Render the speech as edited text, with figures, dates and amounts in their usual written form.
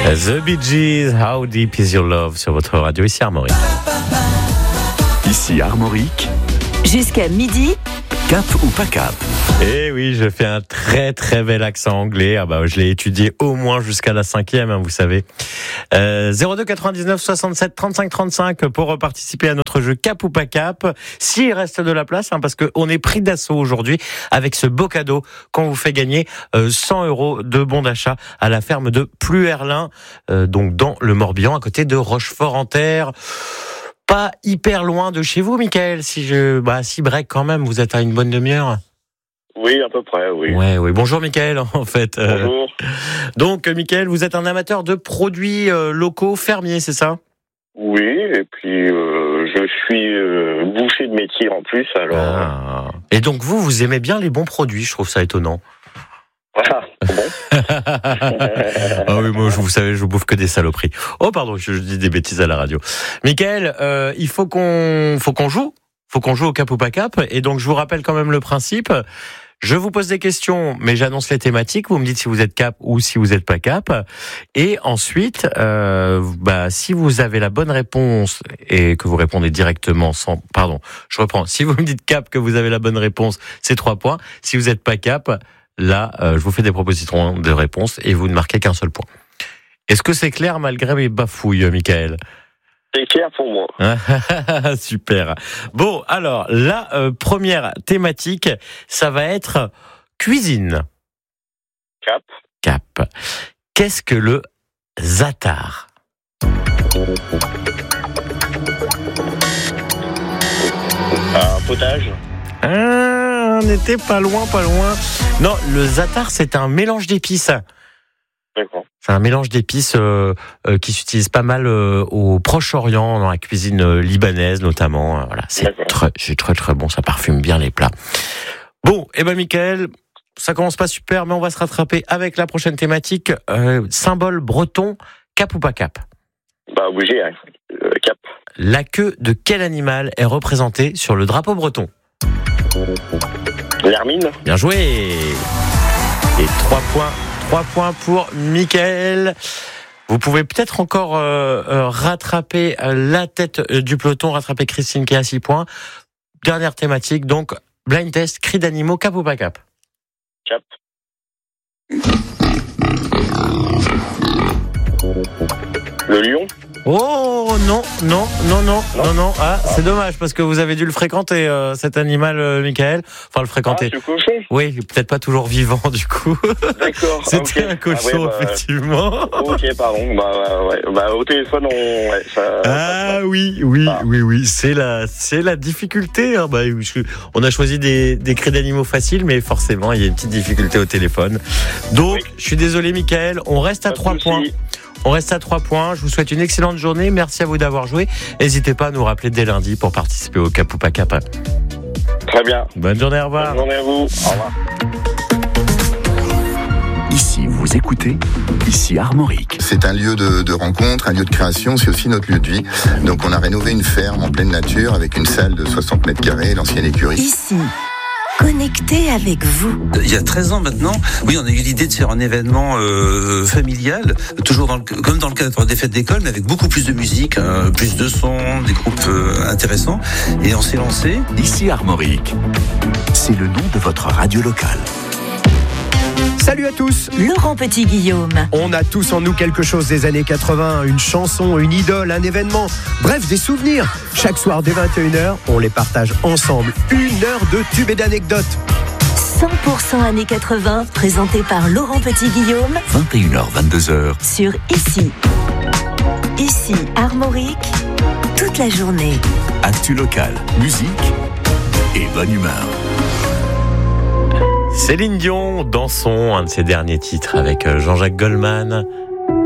The Bee Gees, How Deep Is Your Love sur votre radio, ici Armorique. Ici Armorique. Jusqu'à midi. Cap ou pas cap? Eh oui, je fais un très très bel accent anglais. Je l'ai étudié au moins jusqu'à la 5e, vous savez. 02 99 67 35 35 pour participer à notre jeu Cap ou pas cap. S'il reste de la place, parce qu'on est pris d'assaut aujourd'hui avec ce beau cadeau qu'on vous fait gagner 100 € de bon d'achat à la ferme de Pluerlin, donc dans le Morbihan, à côté de Rochefort-en-Terre. Pas hyper loin de chez vous, Michael, si break quand même, vous êtes à une bonne demi-heure. Oui, à peu près, oui. Oui. Bonjour, Michael, en fait. Bonjour. Donc, Michael, vous êtes un amateur de produits locaux fermiers, c'est ça? Oui, et puis je suis boucher de métier en plus, alors... Ah. Et donc, vous aimez bien les bons produits, je trouve ça étonnant. Voilà, bon. Ah oui, moi, vous savez, je bouffe que des saloperies. Oh, pardon, je dis des bêtises à la radio. Michael, il faut qu'on joue. Faut qu'on joue au cap ou pas cap. Et donc, je vous rappelle quand même le principe. Je vous pose des questions, mais j'annonce les thématiques. Vous me dites si vous êtes cap ou si vous êtes pas cap. Et ensuite, si vous avez la bonne réponse et que vous répondez directement sans... Pardon, je reprends. Si vous me dites cap, que vous avez la bonne réponse, c'est 3 points. Si vous êtes pas cap... Là, je vous fais des propositions de réponse et vous ne marquez qu'un seul point. Est-ce que c'est clair malgré mes bafouilles, Michael? C'est clair pour moi. Super. Bon, alors, la première thématique, ça va être cuisine. Cap. Qu'est-ce que le za'atar? Un potage. On n'était pas loin. Non, le za'atar, c'est un mélange d'épices. D'accord. C'est un mélange d'épices qui s'utilise pas mal au Proche-Orient, dans la cuisine libanaise notamment. Voilà, c'est très bon, ça parfume bien les plats. Bon, Michael, ça commence pas super, mais on va se rattraper avec la prochaine thématique. Symbole breton, cap ou pas cap? Obligé, hein. Cap. La queue de quel animal est représentée sur le drapeau breton? L'hermine. Bien joué. Et 3 points pour Michael. Vous pouvez peut-être encore rattraper la tête du peloton, rattraper Christine qui est à 6 points. Dernière thématique, donc blind test, cris d'animaux, cap ou pas cap? Cap. Le lion. Oh non. Ah, c'est dommage parce que vous avez dû le fréquenter cet animal, Michael. Enfin le fréquenter. Ah, c'est cochon. Oui, peut-être pas toujours vivant du coup. D'accord. C'était un cochon effectivement. Ok, pardon. Au téléphone oui. C'est la difficulté. On a choisi des cris d'animaux faciles, mais forcément il y a une petite difficulté au téléphone. Donc je suis désolé, Michael. On reste à 3 points. Je vous souhaite une excellente journée. Merci à vous d'avoir joué. N'hésitez pas à nous rappeler dès lundi pour participer au cap ou pas cap. Très bien. Bonne journée, au revoir. Bonne journée à vous. Au revoir. Ici, vous écoutez, ici Armorique. C'est un lieu de rencontre, un lieu de création, c'est aussi notre lieu de vie. Donc on a rénové une ferme en pleine nature avec une salle de 60 mètres carrés, l'ancienne écurie. Ici, connecté avec vous. Il y a 13 ans maintenant, oui, on a eu l'idée de faire un événement familial, toujours comme dans le cadre des fêtes d'école, mais avec beaucoup plus de musique, plus de sons, des groupes intéressants. Et on s'est lancé. Ici Armorique. C'est le nom de votre radio locale. Salut à tous. Laurent Petit-Guillaume. On a tous en nous quelque chose des années 80, une chanson, une idole, un événement, bref, des souvenirs. Chaque soir dès 21h, on les partage ensemble. 1 heure de tubes et d'anecdotes. 100% années 80, présenté par Laurent Petit-Guillaume. 21h, 22h. Sur Ici. Ici, Armorique, toute la journée. Actu locale, musique et bonne humeur. Céline Dion, Dansons, un de ses derniers titres avec Jean-Jacques Goldman.